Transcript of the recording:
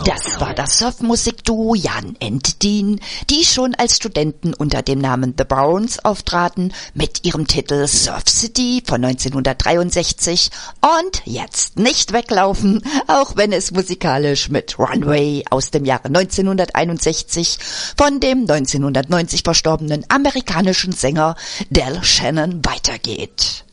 Das war das Surfmusikduo Jan and Dean, die schon als Studenten unter dem Namen The Browns auftraten mit ihrem Titel Surf City von 1963 und jetzt nicht weglaufen, auch wenn es musikalisch mit Runway aus dem Jahre 1961 von dem 1990 verstorbenen amerikanischen Sänger Del Shannon weitergeht.